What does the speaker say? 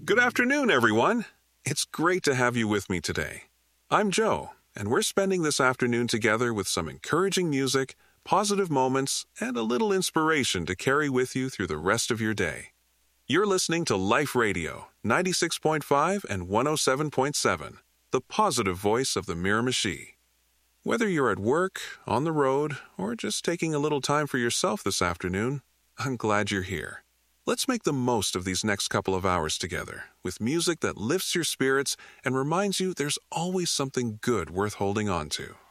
Good afternoon, everyone. It's great to have you with me today. I'm Joe, and we're spending this afternoon together with some encouraging music, positive moments, and a little inspiration to carry with you through the rest of your day. You're listening to Life Radio, 96.5 and 107.7, the positive voice of the Miramichi. Whether you're at work, on the road, or just taking a little time for yourself this afternoon, I'm glad you're here. Let's make the most of these next couple of hours together with music that lifts your spirits and reminds you there's always something good worth holding on to.